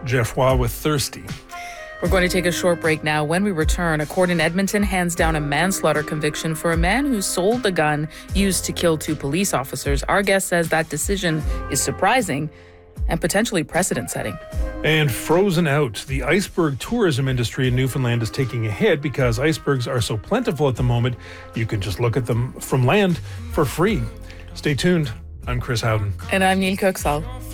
Jeff Waugh with Thirsty. We're going to take a short break now. When we return, a court in Edmonton hands down a manslaughter conviction for a man who sold the gun used to kill 2 police officers. Our guest says that decision is surprising and potentially precedent-setting. And frozen out. The iceberg tourism industry in Newfoundland is taking a hit because icebergs are so plentiful at the moment, you can just look at them from land for free. Stay tuned. I'm Chris Howden. And I'm Neil Coxall.